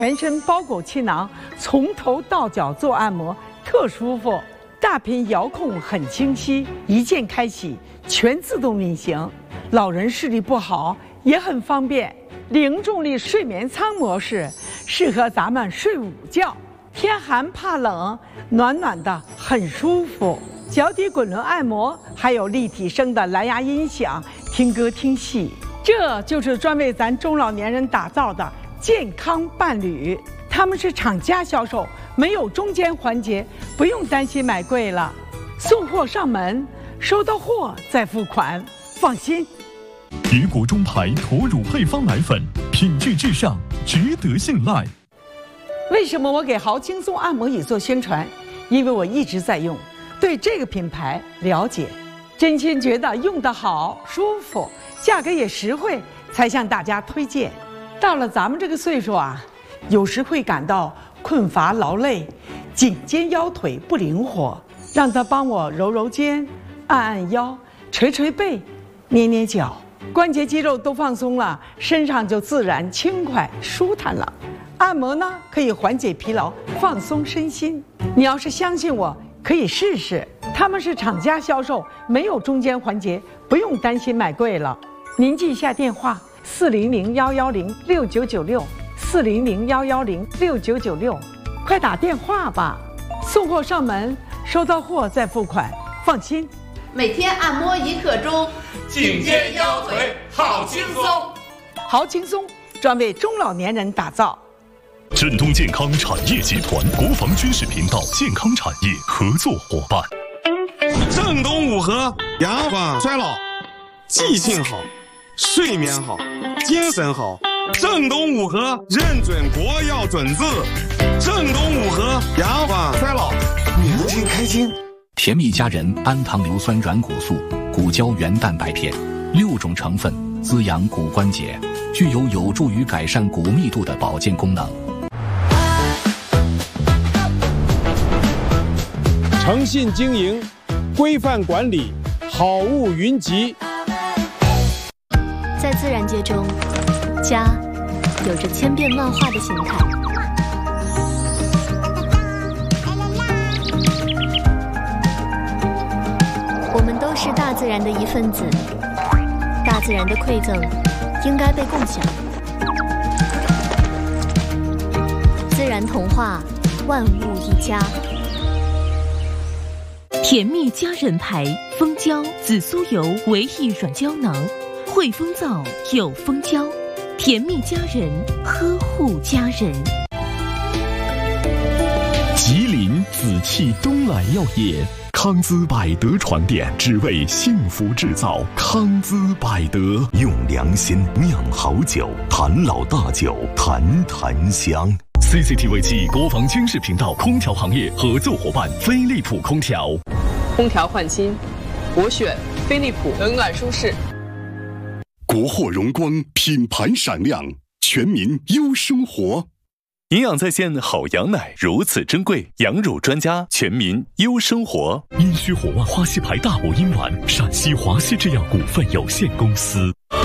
全身包裹气囊，从头到脚做按摩，特舒服。大屏遥控很清晰，一键开启，全自动运行。老人视力不好也很方便。零重力睡眠舱模式适合咱们睡午觉，天寒怕冷，暖暖的很舒服。脚底滚轮按摩，还有立体声的蓝牙音响，听歌听戏。这就是专为咱中老年人打造的健康伴侣，他们是厂家销售，没有中间环节，不用担心买贵了。送货上门，收到货再付款，放心。 别国中牌驼乳配方奶粉，品质至上，值得信赖。 为什么我给豪轻松按摩椅做宣传？因为我一直在用，对这个品牌了解，真心觉得用得好、舒服，价格也实惠，才向大家推荐。到了咱们这个岁数啊，有时会感到困乏劳累，颈肩腰腿不灵活，让他帮我揉揉肩，按按腰，捶捶背，捏捏脚，关节肌肉都放松了，身上就自然轻快舒坦了。按摩呢，可以缓解疲劳，放松身心。你要是相信我，可以试试。他们是厂家销售，没有中间环节，不用担心买贵了。您记一下电话：400-110-6996，400-110-6996，快打电话吧。送货上门，收到货再付款，放心。 每天按摩1刻钟， 颈肩腰腿好轻松。 好轻松，专为中老年人打造。 振东健康产业集团国防军事频道健康产业合作伙伴。 正东五和牙关衰老，记性好，睡眠好，精神好。正东五和认准国药准字，正东五和牙关衰老，年轻开心。 甜蜜佳人氨糖硫酸软骨素、骨胶原蛋白片，6种成分滋养骨关节，具有助于改善骨密度的保健功能。 诚信经营，规范管理，好物云集。 在自然界中，家有着千变万化的形态。我们都是大自然的一份子，大自然的馈赠应该被共享。自然童话，万物一家。 甜蜜佳人牌蜂胶紫苏油维 E 软胶囊，汇丰皂有蜂胶，甜蜜佳人，呵护家人。 吉林紫气东来药业，康姿百德传电，只为幸福制造。康姿百德，用良心酿好酒，坛老大酒，坛坛香。CCTV 暨国防军事频道空调行业合作伙伴飞利浦空调。 空调换新，我选飞利浦，冷暖舒适。 国货荣光，品牌闪亮，全民优生活。营养在线好羊奶如此珍贵，羊乳专家，全民优生活。阴虚火旺花溪牌大补阴丸，陕西华西制药股份有限公司。